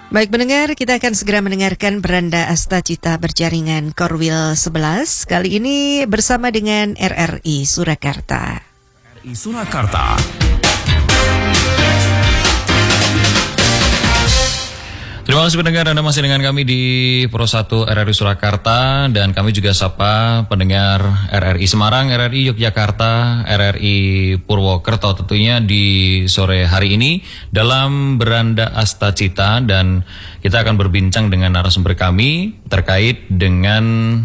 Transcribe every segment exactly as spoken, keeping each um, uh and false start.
Baik pendengar, kita akan segera mendengarkan Beranda Astacita berjaringan Korwil sebelas. Kali ini bersama dengan R R I Surakarta. R R I Surakarta. Terima kasih pendengar, Anda masih dengan kami di Pro satu R R I Surakarta, dan kami juga sapa pendengar R R I Semarang, R R I Yogyakarta, R R I Purwokerto tentunya di sore hari ini dalam Beranda Astacita, dan kita akan berbincang dengan narasumber kami terkait dengan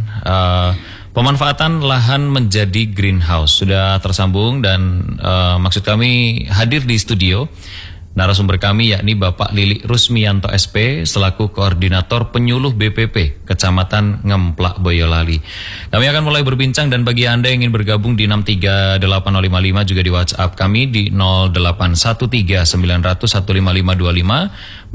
uh, pemanfaatan lahan menjadi greenhouse. Sudah tersambung dan uh, maksud kami hadir di studio narasumber kami yakni Bapak Lili Rusmianto S P selaku Koordinator Penyuluh B P P Kecamatan Ngemplak Boyolali. Kami akan mulai berbincang, dan bagi Anda yang ingin bergabung di enam tiga delapan nol lima lima juga di WhatsApp kami di nol delapan satu tiga sembilan nol nol satu lima lima dua lima.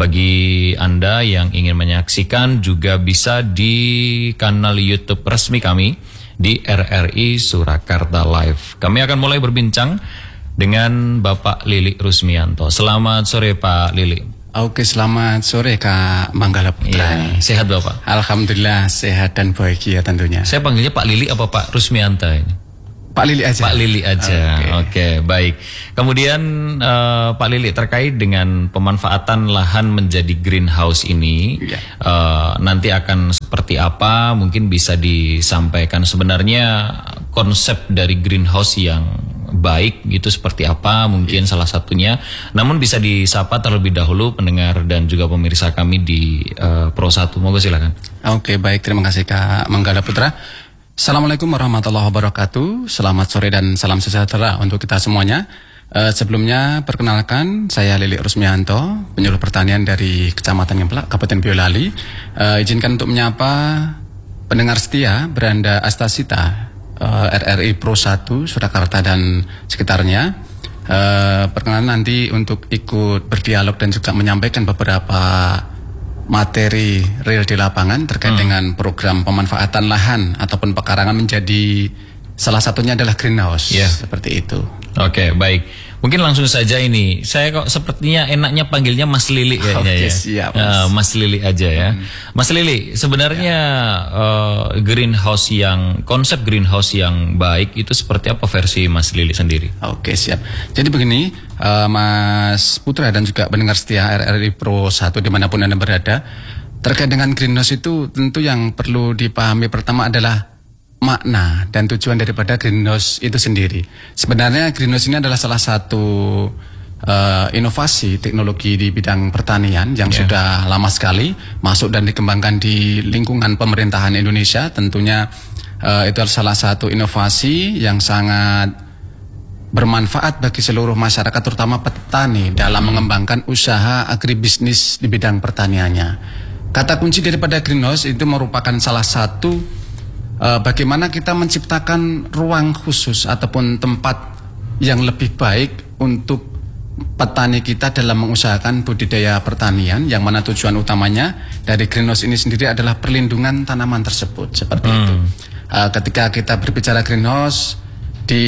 Bagi Anda yang ingin menyaksikan juga bisa di kanal YouTube resmi kami di R R I Surakarta Live. Kami akan mulai berbincang dengan Bapak Lili Rusmianto. Selamat sore Pak Lili. Oke, selamat sore Kak Manggala Putra. Ya, sehat Bapak? Alhamdulillah sehat dan bahagia tentunya. Saya panggilnya Pak Lili apa Pak Rusmianto ini? Pak Lili aja. Pak Lili aja. Oke, okay, baik. Kemudian uh, Pak Lili, terkait dengan pemanfaatan lahan menjadi greenhouse ini, ya. uh, nanti akan seperti apa? Mungkin bisa disampaikan sebenarnya konsep dari greenhouse yang baik itu seperti apa, mungkin yeah. salah satunya. Namun bisa disapa terlebih dahulu pendengar dan juga pemirsa kami di uh, Pro satu. Moga silakan. Oke, okay, baik, terima kasih Kak Manggala Putra. Assalamualaikum warahmatullahi wabarakatuh. Selamat sore dan salam sejahtera untuk kita semuanya. uh, Sebelumnya perkenalkan, saya Lili Rusmianto, penyuluh pertanian dari Kecamatan Ngemplak, Kabupaten Boyolali. uh, Izinkan untuk menyapa pendengar setia Beranda Astacita Uh, R R I Pro satu Surakarta dan sekitarnya. uh, Perkenalan nanti untuk ikut berdialog dan juga menyampaikan beberapa materi real di lapangan terkait hmm. dengan program pemanfaatan lahan ataupun pekarangan menjadi salah satunya adalah greenhouse, yeah. seperti itu. Oke, okay, baik. Mungkin langsung saja ini. Saya kok sepertinya enaknya panggilnya Mas Lili kayaknya. Oke, okay, siap, Mas. Uh, Mas Lili aja ya. Hmm. Mas Lili, sebenarnya ya. uh, greenhouse yang konsep greenhouse yang baik itu seperti apa versi Mas Lili sendiri? Oke, okay, siap. Jadi begini, uh, Mas Putra dan juga pendengar setia R R I Pro satu dimanapun Anda berada, terkait dengan greenhouse itu tentu yang perlu dipahami pertama adalah makna dan tujuan daripada greenhouse itu sendiri. Sebenarnya greenhouse ini adalah salah satu uh, inovasi teknologi di bidang pertanian yang yeah. sudah lama sekali masuk dan dikembangkan di lingkungan pemerintahan Indonesia. Tentunya uh, itu adalah salah satu inovasi yang sangat bermanfaat bagi seluruh masyarakat, terutama petani dalam mengembangkan usaha agribisnis di bidang pertaniannya. Kata kunci daripada greenhouse itu merupakan salah satu Uh, bagaimana kita menciptakan ruang khusus ataupun tempat yang lebih baik untuk petani kita dalam mengusahakan budidaya pertanian, yang mana tujuan utamanya dari greenhouse ini sendiri adalah perlindungan tanaman tersebut, seperti hmm. itu. Uh, ketika kita berbicara greenhouse di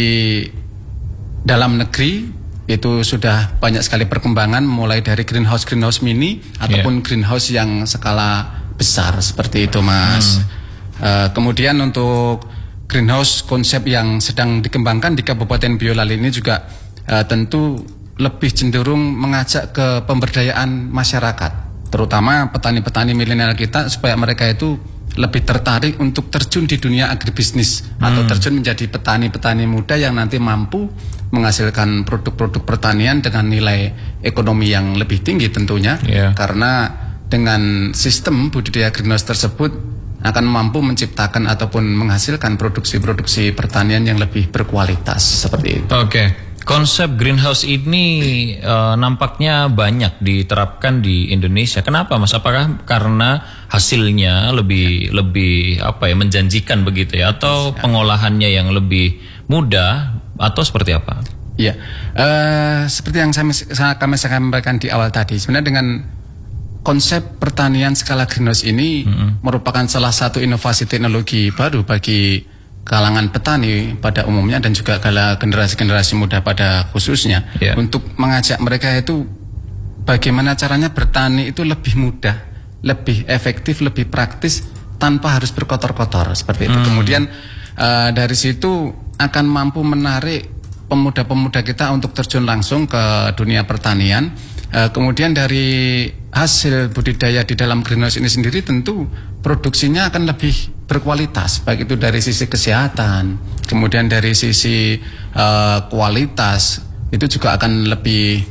dalam negeri itu sudah banyak sekali perkembangan, mulai dari greenhouse greenhouse mini ataupun yeah. greenhouse yang skala besar, seperti itu Mas. Hmm. Uh, kemudian untuk greenhouse konsep yang sedang dikembangkan di Kabupaten Boyolali ini juga uh, tentu lebih cenderung mengajak ke pemberdayaan masyarakat, terutama petani-petani milenial kita, supaya mereka itu lebih tertarik untuk terjun di dunia agribisnis hmm. atau terjun menjadi petani-petani muda yang nanti mampu menghasilkan produk-produk pertanian dengan nilai ekonomi yang lebih tinggi tentunya, yeah. karena dengan sistem budidaya greenhouse tersebut akan mampu menciptakan ataupun menghasilkan produksi-produksi pertanian yang lebih berkualitas, seperti itu. Oke, okay. Konsep greenhouse ini uh, nampaknya banyak diterapkan di Indonesia. Kenapa Mas? Apakah karena hasilnya lebih ya. lebih apa ya menjanjikan begitu ya, atau ya. pengolahannya yang lebih mudah, atau seperti apa? Iya, uh, seperti yang saya, kami sampaikan di awal tadi, sebenarnya dengan konsep pertanian skala greenhouse ini mm-hmm. merupakan salah satu inovasi teknologi baru bagi kalangan petani pada umumnya dan juga generasi-generasi muda pada khususnya, yeah. untuk mengajak mereka itu bagaimana caranya bertani itu lebih mudah, lebih efektif, lebih praktis tanpa harus berkotor-kotor seperti itu. Hmm. Kemudian uh, dari situ akan mampu menarik pemuda-pemuda kita untuk terjun langsung ke dunia pertanian. Uh, kemudian dari hasil budidaya di dalam greenhouse ini sendiri tentu produksinya akan lebih berkualitas, baik itu dari sisi kesehatan, kemudian dari sisi uh, kualitas itu juga akan lebih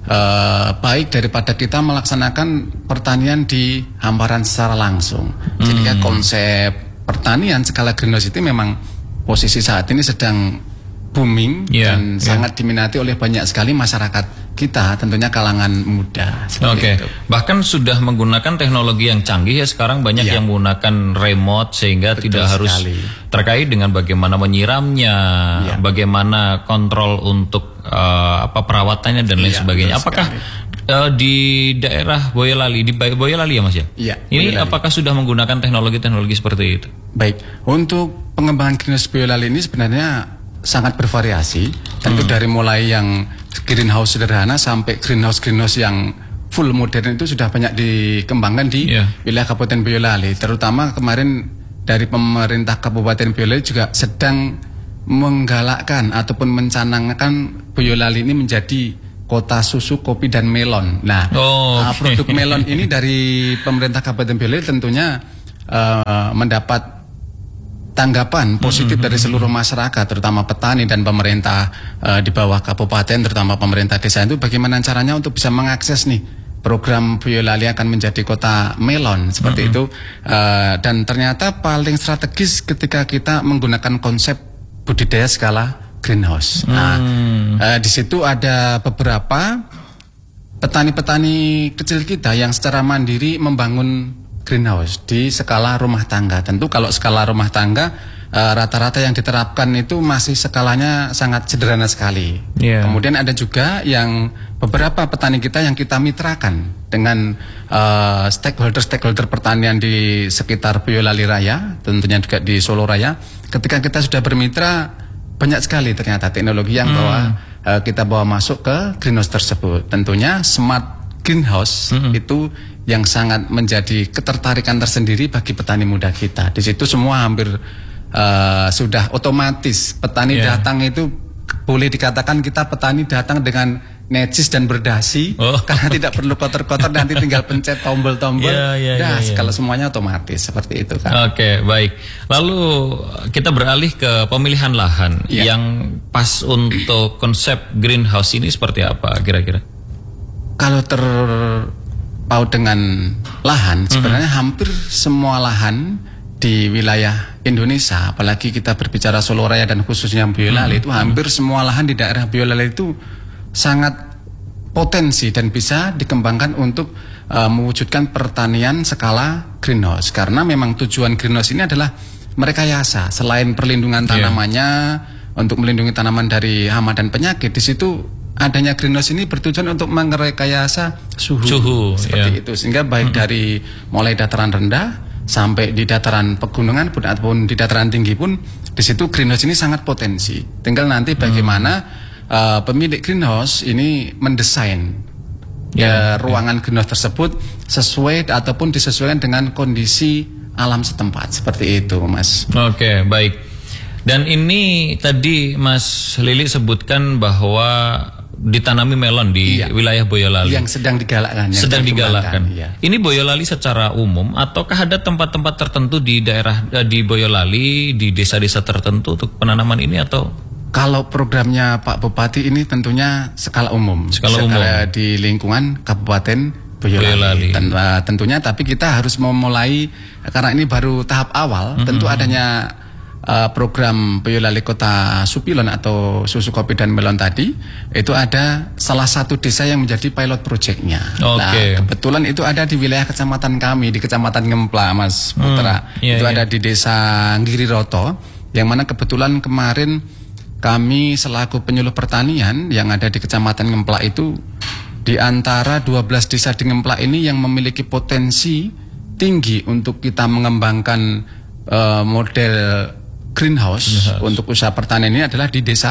uh, baik daripada kita melaksanakan pertanian di hamparan secara langsung. Hmm. Jadi ya konsep pertanian skala greenhouse itu memang posisi saat ini sedang booming yeah, dan yeah. sangat diminati oleh banyak sekali masyarakat kita, tentunya kalangan muda. Oke, okay. Bahkan sudah menggunakan teknologi yang canggih ya sekarang, banyak yeah. yang menggunakan remote sehingga Betul tidak harus sekali. terkait dengan bagaimana menyiramnya, yeah. bagaimana kontrol untuk uh, apa perawatannya dan lain yeah, sebagainya. Apakah uh, di daerah Boyolali, di Boyolali ya Mas ya? Iya. Ini Boyolali. Apakah sudah menggunakan teknologi-teknologi seperti itu? Baik, untuk pengembangan greenhouse Boyolali ini sebenarnya sangat bervariasi, tentu hmm. dari mulai yang greenhouse sederhana sampai greenhouse-greenhouse yang full modern itu sudah banyak dikembangkan di yeah. wilayah Kabupaten Boyolali. Terutama kemarin dari pemerintah Kabupaten Boyolali juga sedang menggalakkan ataupun mencanangkan Boyolali ini menjadi kota susu, kopi dan melon. Nah, oh, okay. produk melon ini dari pemerintah Kabupaten Boyolali tentunya uh, mendapat tanggapan positif mm-hmm. dari seluruh masyarakat, terutama petani dan pemerintah uh, di bawah kabupaten, terutama pemerintah desa itu bagaimana caranya untuk bisa mengakses nih program Boyolali akan menjadi kota melon seperti mm-hmm. itu uh, dan ternyata paling strategis ketika kita menggunakan konsep budidaya skala greenhouse. Mm. Nah, uh, di situ ada beberapa petani-petani kecil kita yang secara mandiri membangun greenhouse di skala rumah tangga. Tentu kalau skala rumah tangga uh, rata-rata yang diterapkan itu masih skalanya sangat sederhana sekali. Yeah. Kemudian ada juga yang beberapa petani kita yang kita mitrakan dengan uh, stakeholder-stakeholder pertanian di sekitar Boyolali Raya, tentunya juga di Solo Raya. Ketika kita sudah bermitra, banyak sekali ternyata teknologi yang hmm. bawa uh, kita bawa masuk ke greenhouse tersebut. Tentunya smart greenhouse hmm. itu yang sangat menjadi ketertarikan tersendiri bagi petani muda kita. Di situ semua hampir uh, sudah otomatis petani yeah. datang itu boleh dikatakan kita petani datang dengan necis dan berdasi oh. karena tidak perlu kotor-kotor, nanti tinggal pencet tombol-tombol, yeah, yeah, das yeah, yeah. kalau semuanya otomatis seperti itu kan. Oke, okay, baik. Lalu kita beralih ke pemilihan lahan yeah. yang pas untuk konsep greenhouse ini seperti apa kira-kira? Kalau ter paut dengan lahan, sebenarnya mm-hmm. hampir semua lahan di wilayah Indonesia, apalagi kita berbicara Solo Raya dan khususnya Boyolali, mm-hmm. itu hampir semua lahan di daerah Boyolali itu sangat potensi dan bisa dikembangkan untuk uh, mewujudkan pertanian skala greenhouse. Karena memang tujuan greenhouse ini adalah merekayasa, selain perlindungan tanamannya yeah. untuk melindungi tanaman dari hama dan penyakit, di situ adanya greenhouse ini bertujuan untuk merekayasa suhu, suhu seperti yeah. itu, sehingga baik mm-hmm. dari mulai dataran rendah sampai di dataran pegunungan pun ataupun di dataran tinggi pun di situ greenhouse ini sangat potensi. Tinggal nanti bagaimana mm. uh, pemilik greenhouse ini mendesain yeah. ya, ruangan yeah. greenhouse tersebut sesuai ataupun disesuaikan dengan kondisi alam setempat seperti itu, Mas. Oke, okay, baik. Dan ini tadi Mas Lili sebutkan bahwa ditanami melon di iya. wilayah Boyolali yang sedang digalakkan. Yang sedang digalakkan. Iya. Ini Boyolali secara umum ataukah ada tempat-tempat tertentu di daerah di Boyolali, di desa-desa tertentu untuk penanaman ini atau? Kalau programnya Pak Bupati ini tentunya skala umum, skala, skala umum di lingkungan Kabupaten Boyolali. Boyolali. Ten, uh, tentunya, tapi kita harus memulai karena ini baru tahap awal. Mm-hmm. Tentu adanya Uh, program Boyolali Kota Supilon atau susu kopi dan melon tadi, itu ada salah satu desa yang menjadi pilot projectnya. Okay. Nah, kebetulan itu ada di wilayah kecamatan kami, di Kecamatan Ngempla, Mas Putra. Hmm, yeah, itu yeah. ada di desa Ngiriroto, yang mana kebetulan kemarin kami selaku penyuluh pertanian yang ada di Kecamatan Ngempla itu, di antara dua belas desa di Ngempla ini yang memiliki potensi tinggi untuk kita mengembangkan uh, model greenhouse yes. untuk usaha pertanian ini adalah di desa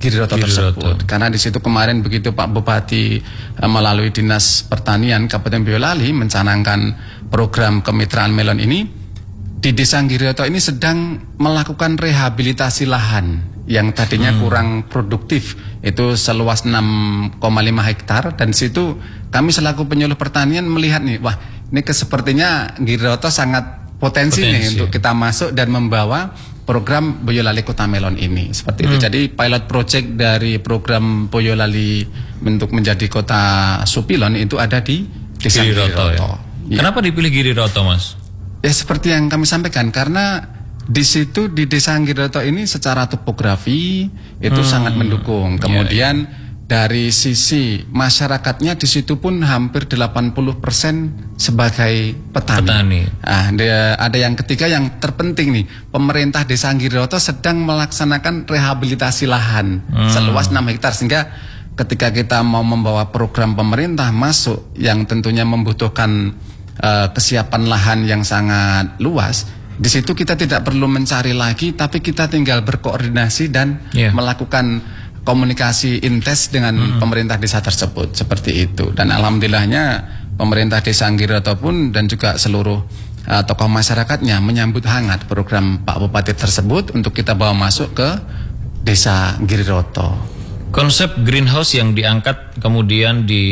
Giriroto tersebut. Karena di situ kemarin begitu Pak Bupati uh, melalui Dinas Pertanian Kabupaten Boyolali mencanangkan program kemitraan melon ini, di Desa Giriroto ini sedang melakukan rehabilitasi lahan yang tadinya hmm. kurang produktif, itu seluas enam koma lima hektar, dan di situ kami selaku penyuluh pertanian melihat nih, wah ini sepertinya Giriroto sangat potensi, potensi nih untuk kita masuk dan membawa program Boyolali Kota Melon ini seperti hmm. itu. Jadi pilot project dari program Boyolali untuk menjadi kota Supilon itu ada di Desa Giriroto. Ya. Ya. Kenapa dipilih Giriroto, Mas? Ya seperti yang kami sampaikan, karena di situ di Desa Giriroto ini secara topografi itu hmm. sangat mendukung. Kemudian ya, ya. dari sisi masyarakatnya di situ pun hampir delapan puluh persen sebagai petani. petani. Nah, ada, ada yang ketiga yang terpenting nih, pemerintah Desa Giriroto sedang melaksanakan rehabilitasi lahan hmm. seluas enam hektar, sehingga ketika kita mau membawa program pemerintah masuk yang tentunya membutuhkan uh, kesiapan lahan yang sangat luas, di situ kita tidak perlu mencari lagi, tapi kita tinggal berkoordinasi dan yeah. melakukan komunikasi intens dengan hmm. pemerintah desa tersebut seperti itu. Dan alhamdulillahnya pemerintah Desa Giriroto pun dan juga seluruh uh, tokoh masyarakatnya menyambut hangat program Pak Bupati tersebut untuk kita bawa masuk ke Desa Giriroto. Konsep greenhouse yang diangkat kemudian di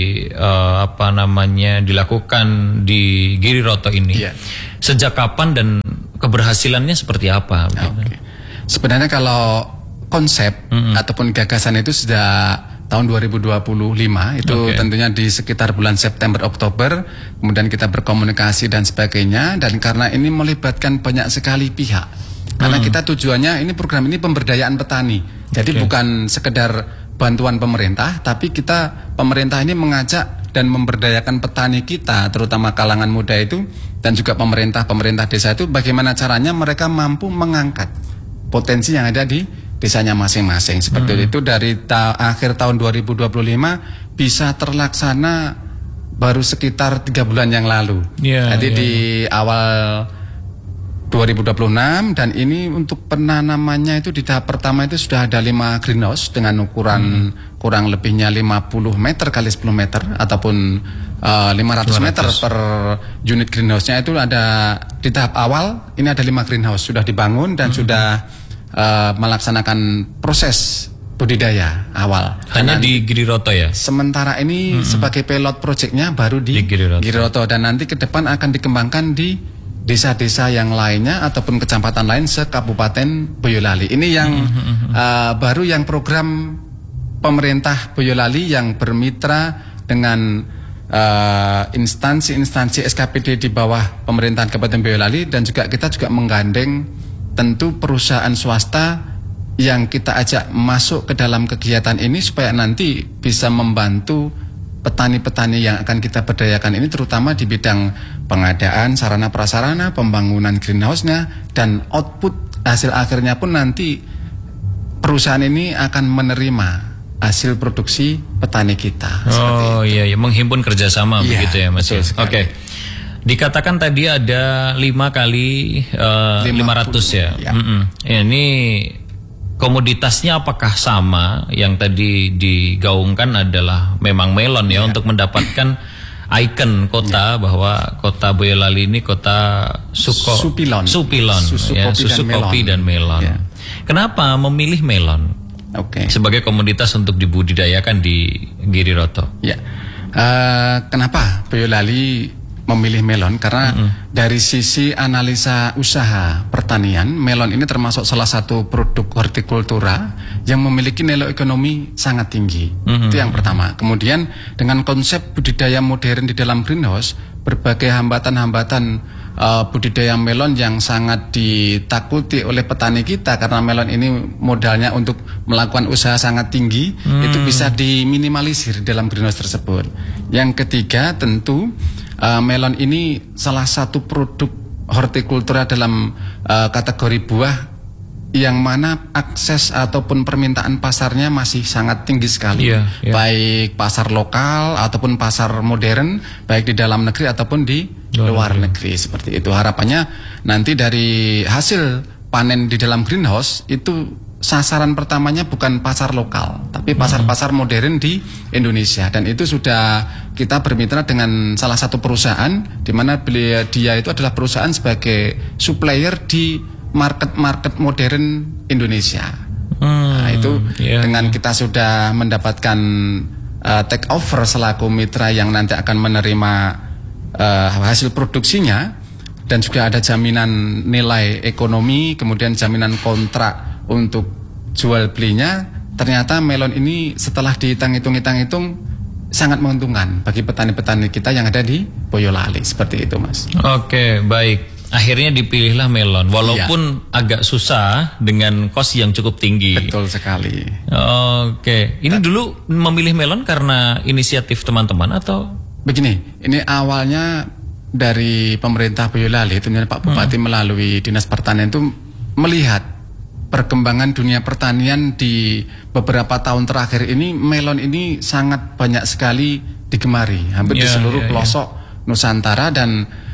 uh, apa namanya dilakukan di Giriroto ini, yeah. sejak kapan dan keberhasilannya seperti apa? Okay. Sebenarnya kalau konsep mm-hmm. ataupun gagasan itu sudah tahun dua ribu dua puluh lima, itu okay. tentunya di sekitar bulan September Oktober, kemudian kita berkomunikasi dan sebagainya, dan karena ini melibatkan banyak sekali pihak, karena mm. kita tujuannya ini program ini pemberdayaan petani, jadi okay. bukan sekedar bantuan pemerintah, tapi kita pemerintah ini mengajak dan memberdayakan petani kita, terutama kalangan muda itu, dan juga pemerintah-pemerintah desa itu bagaimana caranya mereka mampu mengangkat potensi yang ada di desanya masing-masing seperti hmm. itu. Dari ta akhir tahun dua ribu dua puluh lima bisa terlaksana baru sekitar tiga bulan yang lalu. Yeah, Jadi yeah. di awal dua ribu dua puluh enam, dan ini untuk penanamannya itu di tahap pertama itu sudah ada lima greenhouse dengan ukuran hmm. kurang lebihnya lima puluh meter kali sepuluh meter ataupun uh, lima ratus meter per unit greenhouse-nya. Itu ada di tahap awal ini ada lima greenhouse sudah dibangun dan hmm. sudah Uh, melaksanakan proses budidaya awal. Hanya di Giriroto ya? Sementara ini mm-hmm. sebagai pilot projectnya baru di, di Giriroto. Giriroto, dan nanti ke depan akan dikembangkan di desa-desa yang lainnya ataupun kecamatan lain se-Kabupaten Boyolali. Ini yang mm-hmm. uh, baru yang program pemerintah Boyolali yang bermitra dengan uh, instansi-instansi S K P D di bawah pemerintahan Kabupaten Boyolali, dan juga kita juga menggandeng tentu perusahaan swasta yang kita ajak masuk ke dalam kegiatan ini supaya nanti bisa membantu petani-petani yang akan kita berdayakan ini, terutama di bidang pengadaan sarana prasarana, pembangunan greenhouse-nya, dan output hasil akhirnya pun nanti perusahaan ini akan menerima hasil produksi petani kita. Oh iya, iya, menghimpun kerjasama iya, begitu ya Mas. Oke. Okay. Dikatakan tadi ada lima kali uh, lima ratus ya. Ya. Ini komoditasnya apakah sama? Yang tadi digaungkan adalah memang melon ya, ya. untuk mendapatkan ikon kota ya. bahwa kota Boyolali ini kota suko, supilon, supilon, susu, ya, kopi, susu dan kopi melon. dan melon. Ya. Kenapa memilih melon okay. sebagai komoditas untuk dibudidayakan di Giriroto? Ya. Uh, kenapa Boyolali memilih melon? Karena mm-hmm. dari sisi analisa usaha pertanian, melon ini termasuk salah satu produk hortikultura yang memiliki nilai ekonomi sangat tinggi. Mm-hmm. Itu yang pertama. Kemudian dengan konsep budidaya modern di dalam greenhouse, berbagai hambatan-hambatan uh, budidaya melon yang sangat ditakuti oleh petani kita, karena melon ini modalnya untuk melakukan usaha sangat tinggi, mm. itu bisa diminimalisir dalam greenhouse tersebut. Yang ketiga tentu Uh, melon ini salah satu produk hortikultura dalam uh, kategori buah yang mana akses ataupun permintaan pasarnya masih sangat tinggi sekali, yeah, yeah. baik pasar lokal ataupun pasar modern, baik di dalam negeri ataupun di oh, luar yeah. negeri seperti itu. Harapannya nanti dari hasil panen di dalam greenhouse itu sasaran pertamanya bukan pasar lokal, tapi pasar-pasar modern di Indonesia. Dan itu sudah kita bermitra dengan salah satu perusahaan, di mana beliau dia itu adalah perusahaan sebagai supplier di market-market modern Indonesia. Hmm, nah, itu yeah. dengan kita sudah mendapatkan uh, take over selaku mitra yang nanti akan menerima uh, hasil produksinya, dan juga ada jaminan nilai ekonomi, kemudian jaminan kontrak untuk jual belinya. Ternyata melon ini setelah dihitung-hitung-hitung sangat menguntungkan bagi petani-petani kita yang ada di Boyolali, seperti itu, Mas. Oke, baik. Akhirnya dipilihlah melon, walaupun iya. agak susah dengan kos yang cukup tinggi. Betul sekali. Oke, ini Dan, dulu memilih melon karena inisiatif teman-teman atau? Begini, ini awalnya dari pemerintah Boyolali, tentunya Pak Bupati hmm. melalui Dinas Pertanian itu melihat perkembangan dunia pertanian di beberapa tahun terakhir ini. Melon ini sangat banyak sekali digemari, hampir yeah, di seluruh yeah, pelosok yeah. Nusantara, dan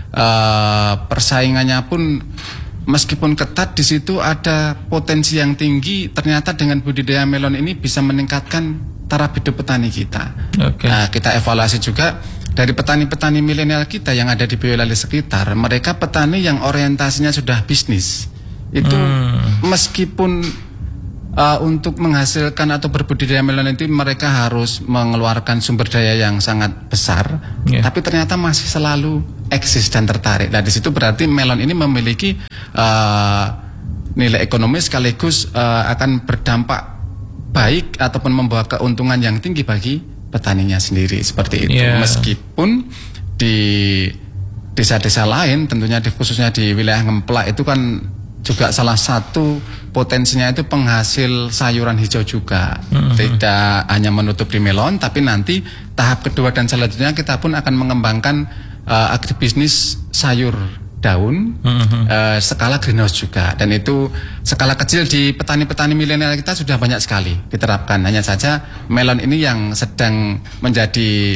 Uh, persaingannya pun meskipun ketat, di situ ada potensi yang tinggi. Ternyata dengan budidaya melon ini bisa meningkatkan taraf hidup petani kita. Okay. Nah, kita evaluasi juga dari petani-petani milenial kita yang ada di Boyolali sekitar. Mereka petani yang orientasinya sudah bisnis. Itu hmm. meskipun uh, untuk menghasilkan atau berbudidaya melon itu mereka harus mengeluarkan sumber daya yang sangat besar, yeah. tapi ternyata masih selalu eksis dan tertarik. Nah, di situ berarti melon ini memiliki uh, nilai ekonomis sekaligus uh, akan berdampak baik ataupun membawa keuntungan yang tinggi bagi petaninya sendiri, seperti itu. Yeah. Meskipun di desa-desa lain, tentunya di, khususnya di wilayah Ngemplak itu kan juga salah satu potensinya itu penghasil sayuran hijau juga. Mm-hmm. Tidak hanya menutup di melon, tapi nanti tahap kedua dan selanjutnya kita pun akan mengembangkan Uh, agribisnis sayur daun mm-hmm. uh, skala greenhouse juga, dan itu skala kecil di petani-petani milenial kita sudah banyak sekali diterapkan. Hanya saja melon ini yang sedang menjadi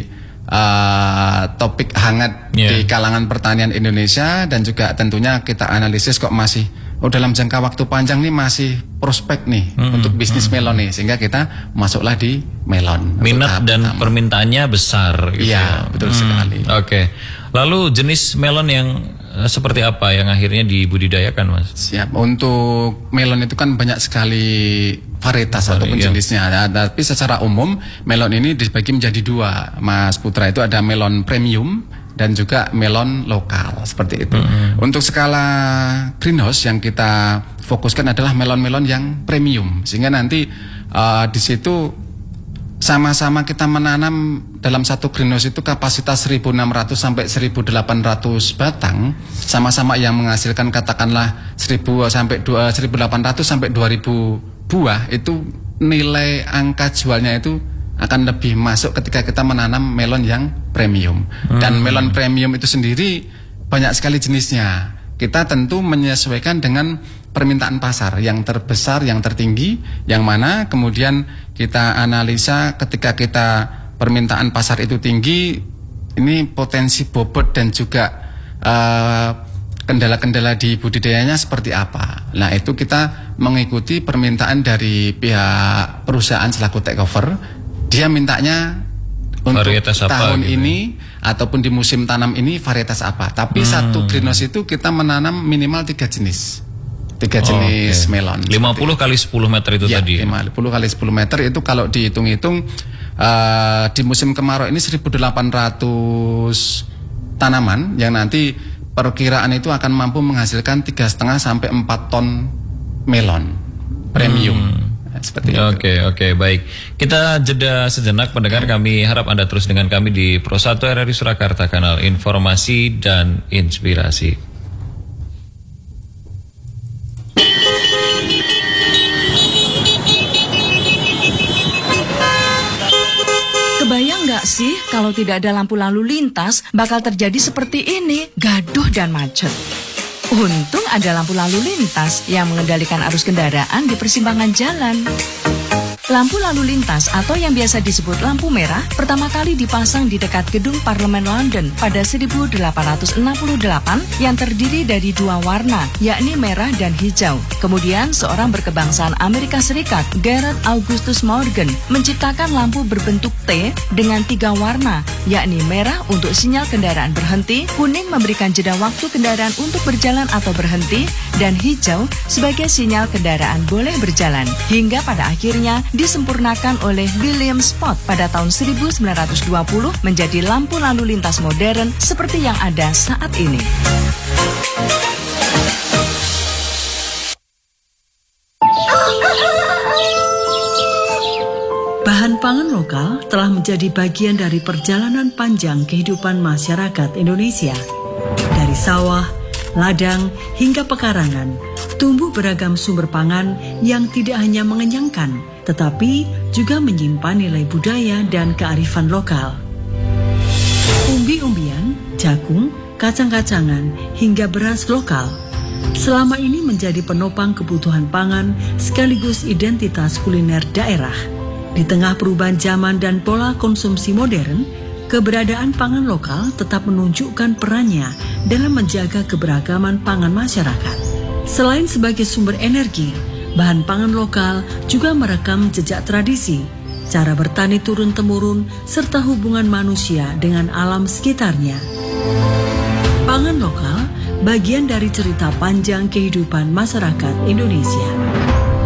uh, topik hangat yeah. di kalangan pertanian Indonesia, dan juga tentunya kita analisis kok masih oh dalam jangka waktu panjang nih masih prospek nih mm-hmm. untuk bisnis mm-hmm. melon nih, sehingga kita masuklah di melon. Minat dan pertama. Permintaannya besar gitu. Iya, betul hmm, sekali. Oke. Okay. Lalu jenis melon yang uh, seperti apa yang akhirnya dibudidayakan, Mas? Siap. Untuk melon itu kan banyak sekali varietas Vari, ataupun iya. jenisnya. Nah, tapi secara umum melon ini dibagi menjadi dua, Mas Putra. Itu ada melon premium dan juga melon lokal, seperti itu. Mm-hmm. Untuk skala greenhouse yang kita fokuskan adalah melon-melon yang premium, sehingga nanti uh, di situ sama-sama kita menanam dalam satu greenhouse itu kapasitas seribu enam ratus sampai seribu delapan ratus batang, sama-sama yang menghasilkan katakanlah seribu sampai seribu delapan ratus sampai dua ribu buah. Itu nilai angka jualnya itu akan lebih masuk ketika kita menanam melon yang premium. Hmm. Dan melon premium itu sendiri banyak sekali jenisnya. Kita tentu menyesuaikan dengan permintaan pasar yang terbesar, yang tertinggi, yang mana kemudian kita analisa ketika kita permintaan pasar itu tinggi, ini potensi bobot dan juga uh, kendala-kendala di budidayanya seperti apa. Nah, itu kita mengikuti permintaan dari pihak perusahaan selaku takeover. Dia mintanya untuk varietas tahun apa, gitu? Ini ataupun di musim tanam ini varietas apa. Tapi hmm. satu greenhouse itu kita menanam minimal tiga jenis. Tiga jenis oh, okay. melon. lima puluh kali sepuluh meter itu ya, tadi. lima puluh kali sepuluh meter itu kalau dihitung-hitung uh, di musim kemarau ini seribu delapan ratus tanaman yang nanti perkiraan itu akan mampu menghasilkan tiga koma lima sampai empat ton melon premium. Hmm. Seperti itu. Oke, oke, baik. Kita jeda sejenak pendengar, kami harap Anda terus dengan kami di Pro satu R R I Surakarta, kanal informasi dan inspirasi. Kebayang nggak sih kalau tidak ada lampu lalu lintas bakal terjadi seperti ini, gaduh dan macet. Untung ada lampu lalu lintas yang mengendalikan arus kendaraan di persimpangan jalan. Lampu lalu lintas atau yang biasa disebut lampu merah pertama kali dipasang di dekat gedung Parlemen London pada seribu delapan ratus enam puluh delapan yang terdiri dari dua warna, yakni merah dan hijau. Kemudian seorang berkebangsaan Amerika Serikat, Garrett Augustus Morgan, menciptakan lampu berbentuk T dengan tiga warna, yakni merah untuk sinyal kendaraan berhenti, kuning memberikan jeda waktu kendaraan untuk berjalan atau berhenti, dan hijau sebagai sinyal kendaraan boleh berjalan. Hingga pada akhirnya disempurnakan oleh William Spot pada tahun seribu sembilan ratus dua puluh menjadi lampu lalu lintas modern seperti yang ada saat ini. Bahan pangan lokal telah menjadi bagian dari perjalanan panjang kehidupan masyarakat Indonesia. Dari sawah, ladang, hingga pekarangan, tumbuh beragam sumber pangan yang tidak hanya mengenyangkan, tetapi juga menyimpan nilai budaya dan kearifan lokal. Umbi-umbian, jagung, kacang-kacangan, hingga beras lokal selama ini menjadi penopang kebutuhan pangan sekaligus identitas kuliner daerah. Di tengah perubahan zaman dan pola konsumsi modern, keberadaan pangan lokal tetap menunjukkan perannya dalam menjaga keberagaman pangan masyarakat. Selain sebagai sumber energi, bahan pangan lokal juga merekam jejak tradisi, cara bertani turun-temurun, serta hubungan manusia dengan alam sekitarnya. Pangan lokal bagian dari cerita panjang kehidupan masyarakat Indonesia.